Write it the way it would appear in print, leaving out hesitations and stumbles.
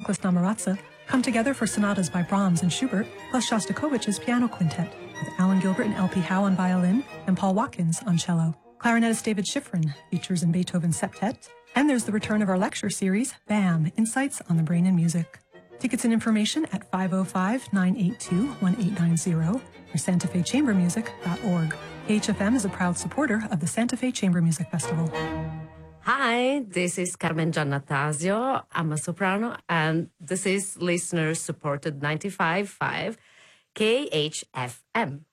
Nicholas Namaratsa come together for sonatas by Brahms and Schubert, plus Shostakovich's piano quintet, with Alan Gilbert and L.P. Howe on violin and Paul Watkins on cello. Clarinetist David Schifrin features in Beethoven's septet. And there's the return of our lecture series, BAM, Insights on the Brain and Music. Tickets and information at 505-982-1890 or santafechambermusic.org. KHFM is a proud supporter of the Santa Fe Chamber Music Festival. Hi, this is Carmen Giannattasio. I'm a soprano, and this is listener-supported 95.5 KHFM.